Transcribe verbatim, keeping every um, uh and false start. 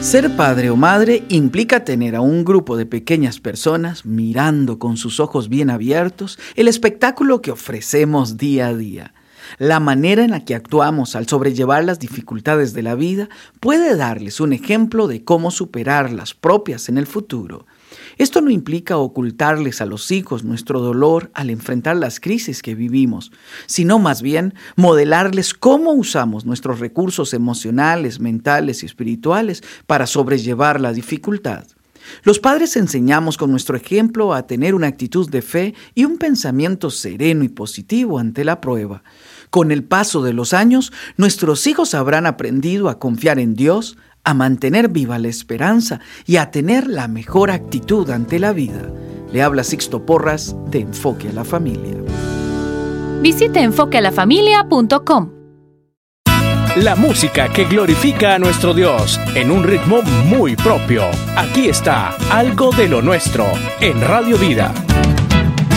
Ser padre o madre implica tener a un grupo de pequeñas personas mirando con sus ojos bien abiertos el espectáculo que ofrecemos día a día. La manera en la que actuamos al sobrellevar las dificultades de la vida puede darles un ejemplo de cómo superar las propias en el futuro. Esto no implica ocultarles a los hijos nuestro dolor al enfrentar las crisis que vivimos, sino más bien modelarles cómo usamos nuestros recursos emocionales, mentales y espirituales para sobrellevar la dificultad. Los padres enseñamos con nuestro ejemplo a tener una actitud de fe y un pensamiento sereno y positivo ante la prueba. Con el paso de los años, nuestros hijos habrán aprendido a confiar en Dios, a mantener viva la esperanza y a tener la mejor actitud ante la vida. Le habla Sixto Porras de Enfoque a la Familia. Visite enfoque a la familia punto com. La música que glorifica a nuestro Dios en un ritmo muy propio. Aquí está Algo de lo Nuestro en Radio Vida.